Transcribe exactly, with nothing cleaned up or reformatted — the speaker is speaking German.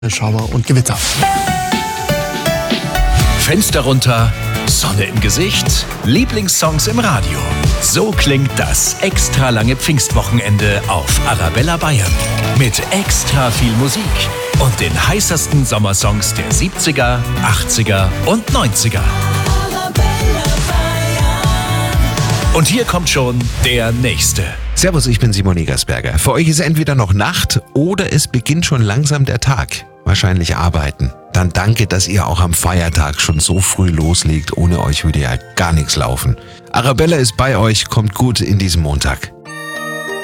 Schauer und Gewitter. Fenster runter, Sonne im Gesicht, Lieblingssongs im Radio. So klingt das extra lange Pfingstwochenende auf Arabella Bayern. Mit extra viel Musik und den heißesten Sommersongs der siebziger, achtziger und neunziger. Und hier kommt schon der Nächste. Servus, ich bin Simon Egersberger. Für euch ist entweder noch Nacht oder es beginnt schon langsam der Tag. Wahrscheinlich arbeiten. Dann danke, dass ihr auch am Feiertag schon so früh loslegt. Ohne euch würde ja gar nichts laufen. Arabella ist bei euch, kommt gut in diesen Montag.